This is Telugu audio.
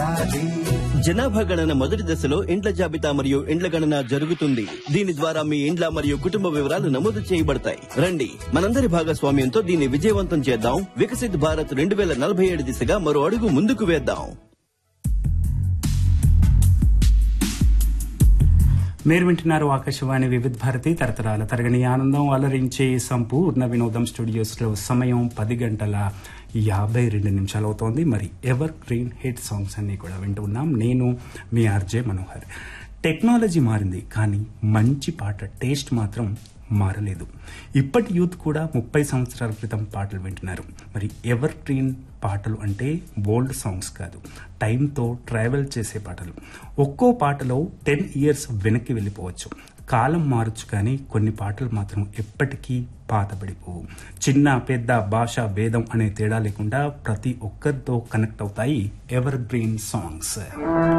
జనాభా గణన మొదటి దశలో ఇండ్ల జాబితా మరియు ఇండ్ల గణన జరుగుతుంది. దీని ద్వారా మీ ఇండ్ల మరియు కుటుంబ వివరాలు నమోదు చేయబడతాయి. రండి, మనందరి భాగస్వామ్యంతో దీన్ని విజయవంతం చేద్దాం. వికసిత్ భారత్ 2047 దిశగా మరో అడుగు ముందుకు వేద్దాం. మీరు వింటున్నారు ఆకాశవాణి వివిధ భారతి తరతరాల తరగని ఆనందం అలరించే సంపూర్ణ వినోదం. స్టూడియోస్ లో సమయం 10:52 అవుతోంది. మరి ఎవర్ గ్రీన్ హిట్ సాంగ్స్ అన్ని కూడా వింటున్నాం. నేను మీ ఆర్జే మనోహర్. టెక్నాలజీ మారింది, కానీ మంచి పాట టేస్ట్ మాత్రం మారలేదు. ఇప్పటి యూత్ కూడా 30 సంవత్సరాల క్రితం పాటలు వింటున్నారు. మరి ఎవర్ గ్రీన్ పాటలు అంటే ఓల్డ్ సాంగ్స్ కాదు, టైంతో ట్రావెల్ చేసే పాటలు. ఒక్కో పాటలో 10 ఇయర్స్ వెనక్కి వెళ్ళిపోవచ్చు. కాలం మారచ్చు, కానీ కొన్ని పాటలు మాత్రం ఎప్పటికీ పాతబడిపోవు. చిన్న పెద్ద భాష భేదం అనే తేడా లేకుండా ప్రతి ఒక్కరితో కనెక్ట్ అవుతాయి ఎవర్ గ్రీన్ సాంగ్స్.